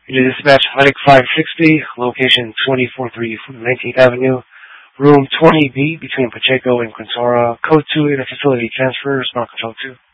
You dispatch Medic 560, location 243 19th Avenue, room 20B between Pacheco and Quintora, code 2 in a facility transfer, smart control 2.